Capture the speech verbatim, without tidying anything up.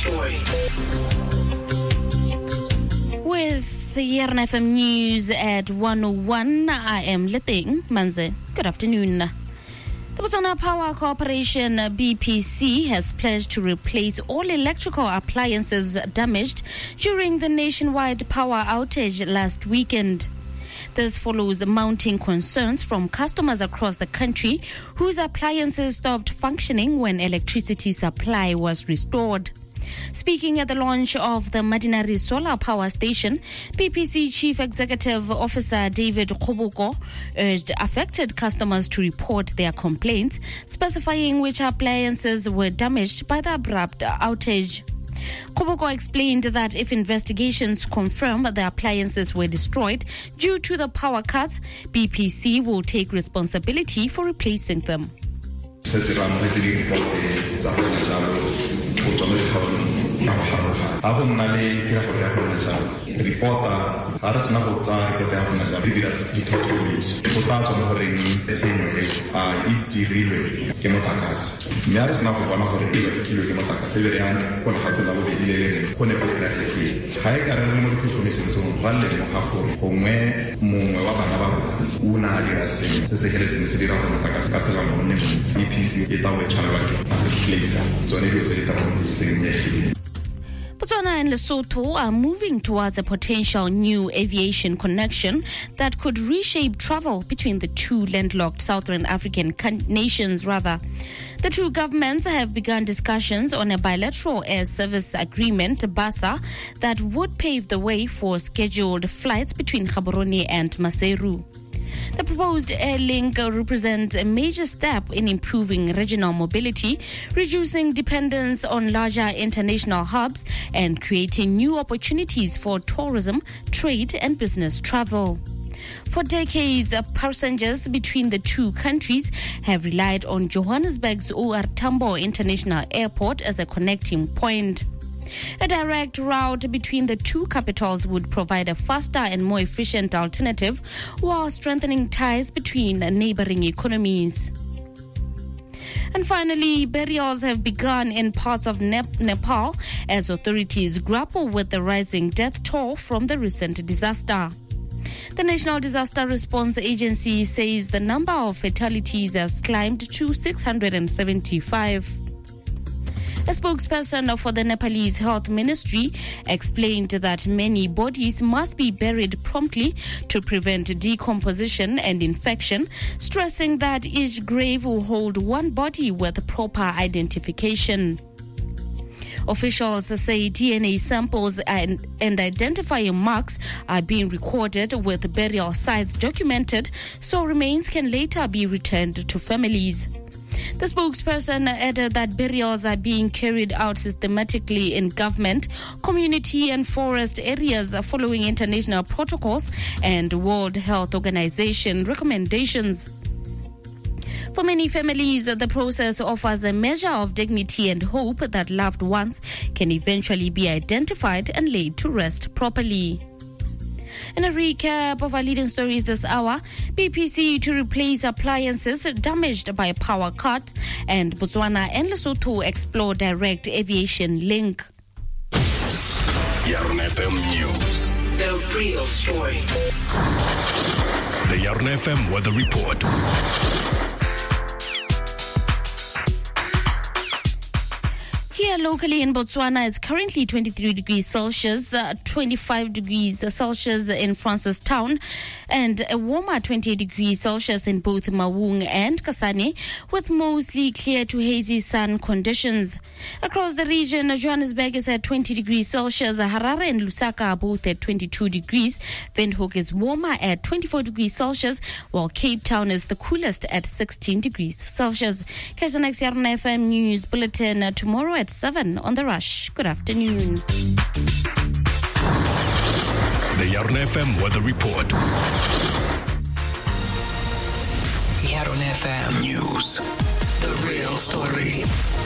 story. With the Y R N F M News at one oh one, I am Leteng Manze. Good afternoon. The Botswana Power Corporation, B P C, has pledged to replace all electrical appliances damaged during the nationwide power outage last weekend. This follows mounting concerns from customers across the country whose appliances stopped functioning when electricity supply was restored. Speaking at the launch of the Madinari Solar Power Station, B P C Chief Executive Officer David Kgobogo urged affected customers to report their complaints, specifying which appliances were damaged by the abrupt outage. Kgobogo explained that if investigations confirm the appliances were destroyed due to the power cuts, B P C will take responsibility for replacing them. Reporter, ara sena go tsaya report ya bona ja bibira dithotoliso go tla tswa mo reng tshenyo a e dirilwe ke motlakase mme ara sena go bona gore e le ke motlakase le re yana go le gato la go bedile go ne go tla tletse ga e ka re mo dithotoliso tsong ba le mo ga gore gongwe mongwe wa bana ba o na dira seng se se heletseng se dira go motlakase ka tsela mo ne B P C e tawe tshwanela ke place tsone di se dira go senyegile. Botswana and Lesotho are moving towards a potential new aviation connection that could reshape travel between the two landlocked Southern African nations. Rather, the two governments have begun discussions on a bilateral air service agreement, BASA, that would pave the way for scheduled flights between Gaborone and Maseru. The proposed air link represents a major step in improving regional mobility, reducing dependence on larger international hubs, and creating new opportunities for tourism, trade, and business travel. For decades, passengers between the two countries have relied on Johannesburg's O R Tambo International Airport as a connecting point. A direct route between the two capitals would provide a faster and more efficient alternative while strengthening ties between neighboring economies. And finally, burials have begun in parts of Nep- Nepal as authorities grapple with the rising death toll from the recent disaster. The National Disaster Response Agency says the number of fatalities has climbed to six hundred seventy-five. A spokesperson for the Nepalese Health Ministry explained that many bodies must be buried promptly to prevent decomposition and infection, stressing that each grave will hold one body with proper identification. Officials say D N A samples and, and identifying marks are being recorded with burial sites documented so remains can later be returned to families. The spokesperson added that burials are being carried out systematically in government, community and forest areas following international protocols and World Health Organization recommendations. For many families, the process offers a measure of dignity and hope that loved ones can eventually be identified and laid to rest properly. In a recap of our leading stories this hour, B P C to replace appliances damaged by a power cut, and Botswana and Lesotho explore direct aviation link. Y R N F M News. The real story. The Y R N F M Weather Report. Here locally in Botswana, it's currently twenty-three degrees Celsius, uh, twenty-five degrees Celsius in Francistown, and a warmer twenty-eight degrees Celsius in both Maung and Kasane, with mostly clear to hazy sun conditions. Across the region, Johannesburg is at twenty degrees Celsius, Harare and Lusaka are both at twenty-two degrees, Windhoek is warmer at twenty-four degrees Celsius, while Cape Town is the coolest at sixteen degrees Celsius. Catch the next Y R N F M News Bulletin uh, tomorrow at seven on The Rush. Good afternoon. The Y R N F M Weather Report. Y R N F M News. The real story.